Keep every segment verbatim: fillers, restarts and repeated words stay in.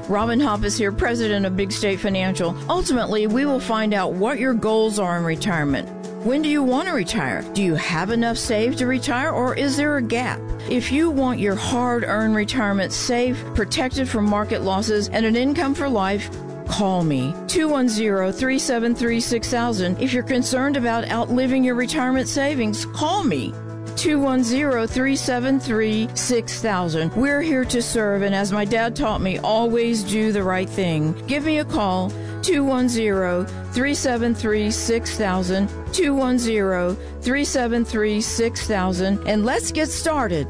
Robin Hoppus here, president of Big State Financial. Ultimately, we will find out what your goals are in retirement. When do you want to retire? Do you have enough saved to retire, or is there a gap? If you want your hard-earned retirement safe, protected from market losses, and an income for life, call me, two one zero, three seven three, six thousand. If you're concerned about outliving your retirement savings, call me, two one zero, three seven three, six thousand. We're here to serve, and as my dad taught me, always do the right thing. Give me a call, two one zero, three seven three, six thousand, two one zero, three seven three, six thousand, and let's get started.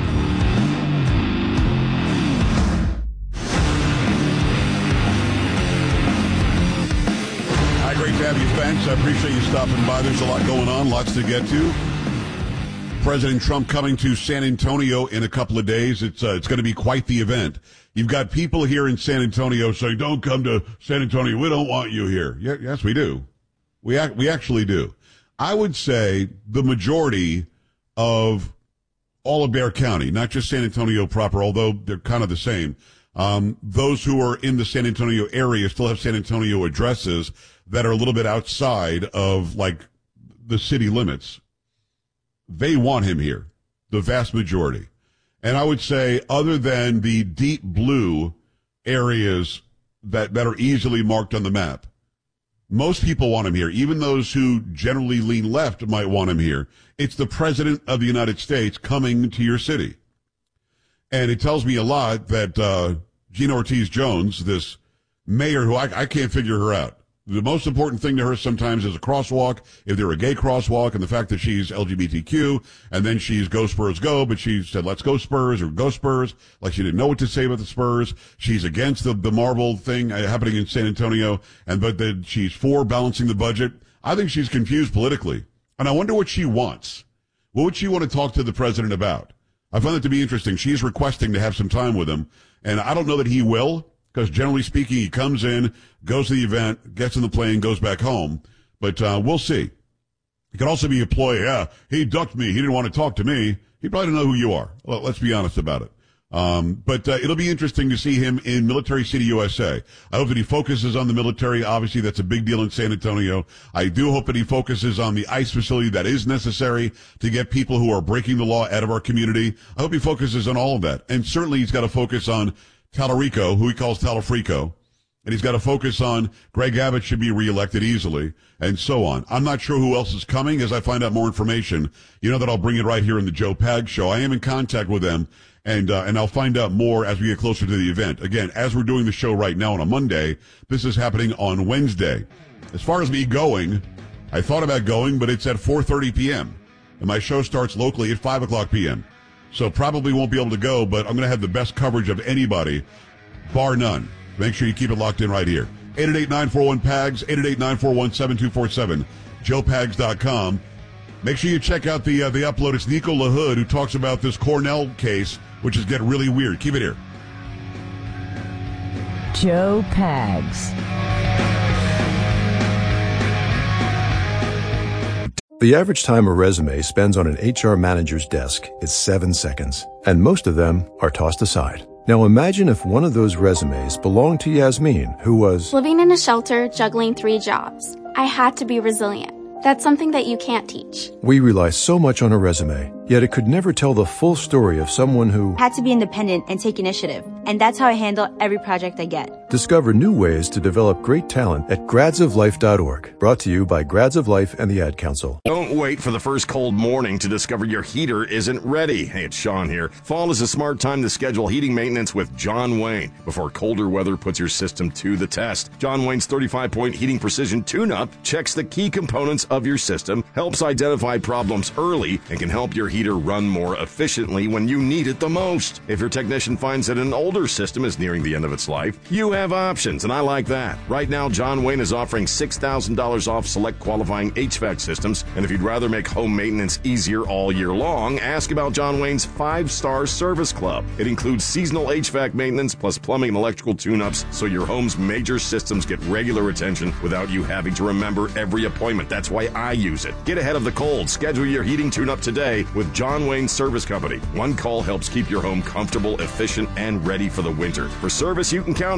Hi, great to have you, Spence. I appreciate you stopping by. There's a lot going on, lots to get to. President Trump coming to San Antonio in a couple of days. It's uh, it's going to be quite the event. You've got people here in San Antonio saying, "Don't come to San Antonio. We don't want you here." Yeah, yes, we do. We ac- we actually do. I would say the majority of all of Bexar County, not just San Antonio proper, although they're kind of the same. Um, those who are in the San Antonio area still have San Antonio addresses that are a little bit outside of like the city limits. They want him here, the vast majority. And I would say other than the deep blue areas that, that are easily marked on the map, most people want him here. Even those who generally lean left might want him here. It's the President of the United States coming to your city. And it tells me a lot that uh, Gina Ortiz-Jones, this mayor who I, I can't figure her out. The most important thing to her sometimes is a crosswalk, if they're a gay crosswalk, and the fact that she's L G B T Q, and then she's go Spurs go, but she said let's go Spurs or go Spurs, like she didn't know what to say about the Spurs. She's against the, the Marvel thing happening in San Antonio, and but then she's for balancing the budget. I think she's confused politically, and I wonder what she wants. What would she want to talk to the president about? I find that to be interesting. She's requesting to have some time with him, and I don't know that he will. Because generally speaking, he comes in, goes to the event, gets in the plane, goes back home. But uh, we'll see. It could also be a ploy. Yeah, he ducked me. He didn't want to talk to me. He probably doesn't know who you are. Well, let's be honest about it. Um, but uh, it'll be interesting to see him in Military City, U S A. I hope that he focuses on the military. Obviously, that's a big deal in San Antonio. I do hope that he focuses on the ICE facility that is necessary to get people who are breaking the law out of our community. I hope he focuses on all of that. And certainly he's got to focus on Talarico, who he calls Talafrico, and he's got to focus on Greg Abbott should be reelected easily, and so on. I'm not sure who else is coming. As I find out more information, you know that I'll bring it right here in the Joe Pags Show. I am in contact with them, and uh, and I'll find out more as we get closer to the event. Again, as we're doing the show right now on a Monday, this is happening on Wednesday. As far as me going, I thought about going, but it's at four thirty p.m., and my show starts locally at five o'clock p.m., so probably won't be able to go, but I'm going to have the best coverage of anybody, bar none. Make sure you keep it locked in right here. eight eight eight, nine four one, P A G S, eight eight eight, nine four one, seven two four seven, joe pags dot com. Make sure you check out the uh, the upload. It's Nico LaHood who talks about this Cornell case, which is getting really weird. Keep it here. Joe Pags. The average time a resume spends on an H R manager's desk is seven seconds, and most of them are tossed aside. Now imagine if one of those resumes belonged to Yasmin, who was living in a shelter, juggling three jobs. I had to be resilient. That's something that you can't teach. We rely so much on a resume, yet it could never tell the full story of someone who had to be independent and take initiative. And that's how I handle every project I get. Discover new ways to develop great talent at grads of life dot org. Brought to you by Grads of Life and the Ad Council. Don't wait for the first cold morning to discover your heater isn't ready. Hey, it's Sean here. Fall is a smart time to schedule heating maintenance with John Wayne before colder weather puts your system to the test. John Wayne's thirty-five point heating precision tune-up checks the key components of your system, helps identify problems early, and can help your heater run more efficiently when you need it the most. If your technician finds that an older system is nearing the end of its life, you have options, and I like that. Right now, John Wayne is offering six thousand dollars off select qualifying H V A C systems, and if you'd rather make home maintenance easier all year long, ask about John Wayne's five-star service club. It includes seasonal H V A C maintenance plus plumbing and electrical tune-ups, so your home's major systems get regular attention without you having to remember every appointment. That's why I use it. Get ahead of the cold. Schedule your heating tune-up today with John Wayne Service Company. One call helps keep your home comfortable, efficient, and ready for the winter. For service you can count